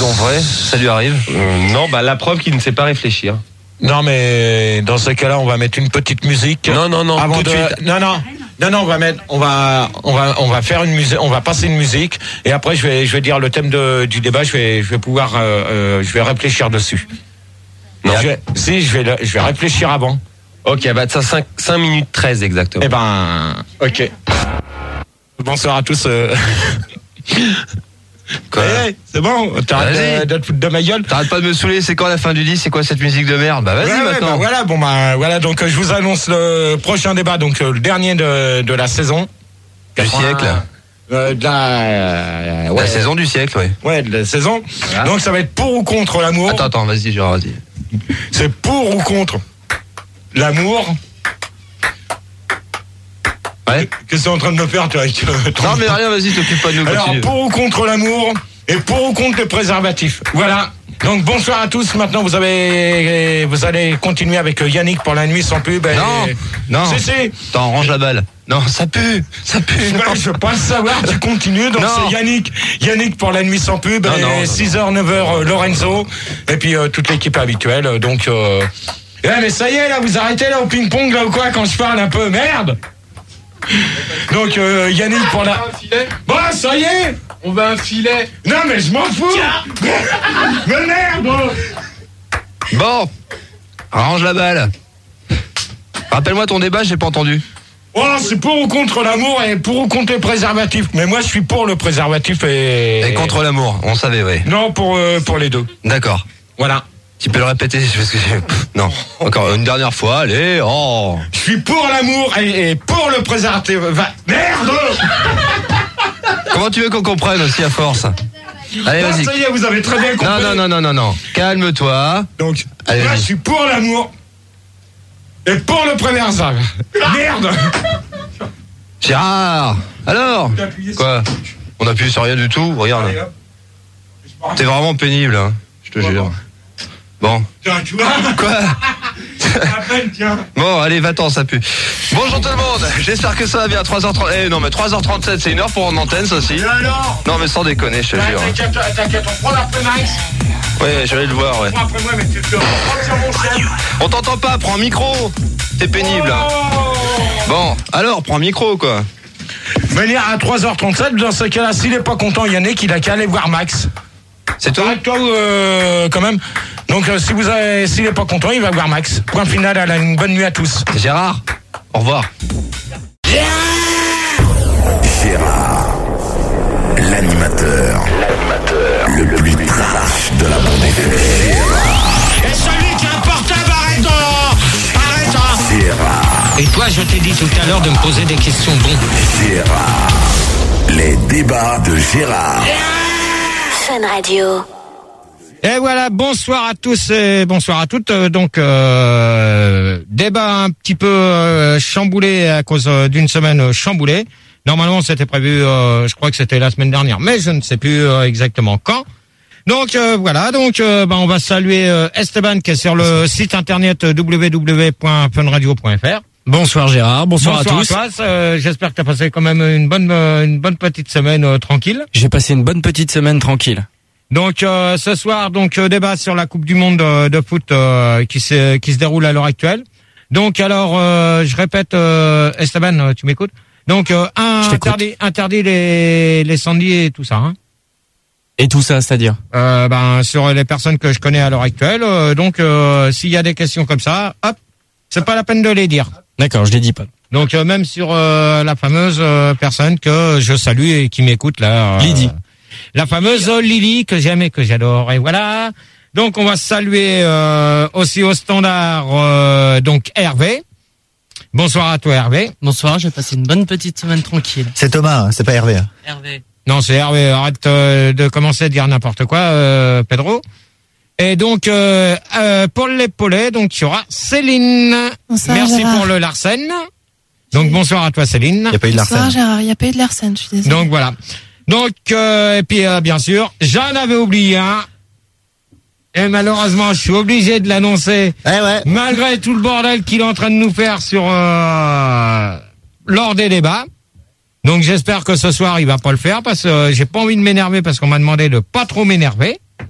vrai, ça lui arrive. Non, la preuve qu'il ne sait pas réfléchir. Non, mais dans ce cas-là, on va mettre une petite musique. Non, Avant tout de suite. Non, on va faire une musique, on va passer une musique, et après je vais dire le thème du débat. Je vais pouvoir, je vais réfléchir dessus. Non. Je vais réfléchir avant. Ok, ça 5 minutes 13 exactement. Ok. Bonsoir à tous. Quoi ? C'est bon, t'arrêtes de te foutre de ma gueule. T'arrêtes pas de me saouler, c'est quand la fin du disque, c'est quoi cette musique de merde ? Vas-y maintenant. Voilà, donc je vous annonce le prochain débat, donc le dernier de la saison. Du siècle. La saison du siècle, ouais. Ouais, de la saison. Voilà. Donc ça va être pour ou contre l'amour. Attends, vas-y, Gérard, vas-y. C'est pour ou contre l'amour. Ouais. Qu'est-ce que t'es en train de me faire, toi, avec Non, mais rien, vas-y, t'occupe pas de nous. Alors, continue. pour ou contre l'amour et pour ou contre le préservatif. Voilà. Donc, bonsoir à tous. Maintenant, vous allez continuer avec Yannick pour la nuit sans pub. Non. Si. T'en range la balle. Non, ça pue. Je veux pas le savoir, tu continues. Donc, c'est Yannick pour la nuit sans pub. 6h, 9h, Lorenzo. Et puis, toute l'équipe habituelle. Donc, mais ça y est, là, vous arrêtez, là, au ping-pong, là, ou quoi, quand je parle un peu. Merde! Donc Yannick pour la... Bon, ça y est, on veut un filet. Non, mais je m'en fous. Mais merde. Bon, range la balle. Rappelle-moi ton débat, j'ai pas entendu. Oh, c'est pour ou contre l'amour et pour ou contre le préservatif. Mais moi, je suis pour le préservatif et contre l'amour, on savait, ouais. Non, pour les deux. D'accord. Voilà. Tu peux le répéter parce que non, encore une dernière fois, allez. Oh. Je suis pour l'amour et pour le préservatif. Merde. Comment tu veux qu'on comprenne aussi à force ? Allez, vas-y. Ça y est, vous avez très bien compris. Non. Calme-toi. Donc, allez, moi, je suis pour l'amour et pour le préservatif. Merde. Gérard. Alors ? Quoi ? On appuie sur rien du tout. Regarde. T'es vraiment pénible, hein. Je te jure. Bon. Tiens, tu vois. Quoi ? À peine, tiens. Bon, allez, va-t'en, ça pue. Bonjour tout le monde, j'espère que ça va bien. 3h30. Non, mais 3h37, c'est une heure pour en antenne, ça aussi. Non, mais sans déconner, je te jure. T'inquiète, on prend l'après Max. Ouais, je vais le voir, ouais. Après moi, mais tu te reprends sur mon chef. On t'entend pas, prends un micro. T'es pénible. Bon, alors, prends un micro, quoi. Venir à 3h37, dans ce cas-là, s'il est pas content, Yannick, il a qu'à aller voir Max. C'est toi ? Toi, quand même. Donc, s'il est pas content, il va voir Max. Point final, une bonne nuit à tous. Gérard, au revoir. Gérard, l'animateur le plus trash de la bande FM. Et celui qui a un portable, arrête. Gérard. Et toi, je t'ai dit tout à l'heure de me poser des questions Gérard, les débats de Gérard. Fun Radio. Et voilà, bonsoir à tous et bonsoir à toutes. Donc, débat un petit peu chamboulé à cause d'une semaine chamboulée. Normalement, c'était prévu, je crois que c'était la semaine dernière, mais je ne sais plus exactement quand. Donc, voilà, on va saluer Esteban qui est sur le site internet www.funradio.fr. Bonsoir Gérard, bonsoir à tous. À toi, j'espère que tu as passé quand même une bonne petite semaine tranquille. J'ai passé une bonne petite semaine tranquille. Donc ce soir, débat sur la Coupe du Monde de foot qui se déroule à l'heure actuelle. Donc alors, je répète, Esteban, tu m'écoutes ? Donc interdit les sandwichs et tout ça. Hein. Et tout ça, c'est-à-dire sur les personnes que je connais à l'heure actuelle. S'il y a des questions comme ça, hop, c'est pas la peine de les dire. D'accord, je les dis pas. Donc même sur la fameuse personne que je salue et qui m'écoute là. Lydie. La fameuse Lily que j'aime et que j'adore. Et voilà. Donc on va saluer aussi au standard Hervé. Bonsoir à toi Hervé. Bonsoir, j'ai passé une bonne petite semaine tranquille. C'est Thomas, hein, c'est pas Hervé. Hervé. Non, c'est Hervé. Arrête de commencer à dire n'importe quoi, Pedro. Et donc pour l'épaulet, donc il y aura Céline. Bonsoir, merci Gérard. pour le Larsen. Donc bonsoir à toi Céline. Il y a pas eu de Larsen. Bonsoir Gérard, il n'y a pas eu de Larsen, je suis désolée. Donc voilà. Donc et puis bien sûr, j'en avais oublié un. Et malheureusement, je suis obligé de l'annoncer. Ouais. Malgré tout le bordel qu'il est en train de nous faire sur lors des débats. Donc j'espère que ce soir il va pas le faire parce que j'ai pas envie de m'énerver parce qu'on m'a demandé de pas trop m'énerver.